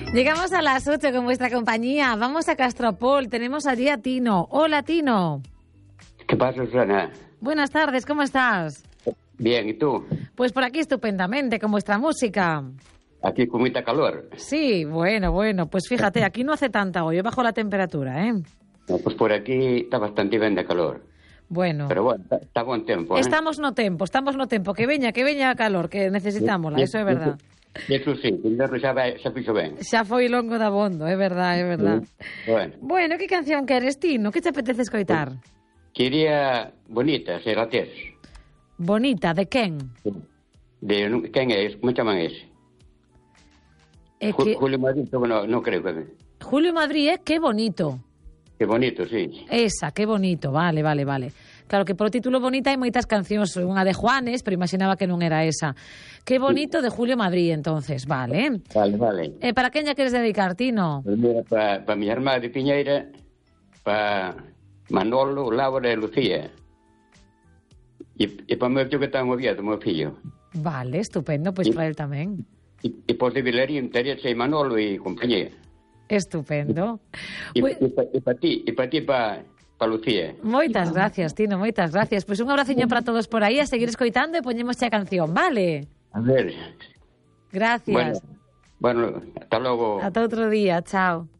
Llegamos a las 8 con vuestra compañía. Vamos a Castropol. Tenemos allí a Tino. Hola, Tino. ¿Qué pasa, Susana? Buenas tardes, ¿cómo estás? Bien, ¿y tú? Pues por aquí estupendamente, con vuestra música. Aquí con mucha calor. Sí, bueno, pues fíjate, aquí no hace tanta hoy, bajo la temperatura, ¿eh? No, pues por aquí está bastante bien de calor. Bueno. Pero bueno, está buen tiempo, ¿eh? Estamos no tempo. Que veña a calor, que necesitámosla, eso é verdad. Eso sí, o inverno xa fixo ben. Xa foi longo dabondo, é verdad. Sí. Bueno, que canción queres, Tino? Que te apetece escoitar? Quería Bonita, se la tes. Bonita, de quen? De quen é? Como chaman ese? Julio Madrid, bueno, non creo que... Julio Madrid é Que Bonito. Que bonito, sí. Esa, Que Bonito, vale. Claro que por o título Bonita hai moitas cancións, unha de Juanes, pero imaginaba que non era esa. Que Bonito de Julio Madrid, entonces, vale. Vale. Para quen ya queres dedicar, Tino? Pues mira, para mi hermana de Piñeira, para Manolo, Laura e Lucía. E para o meu tío que está en Oviedo, meu fillo. Vale, estupendo, pois para él tamén. E por de Vilarín, Teresa e Manolo e compañía. Estupendo. E para ti, para Lucía. Moitas gracias, Tino, moitas gracias. Pois un abraciño para todos por aí, a seguir escoitando e poñemos a canción, vale? A ver. Gracias. Bueno, hasta logo. Ata outro día, chao.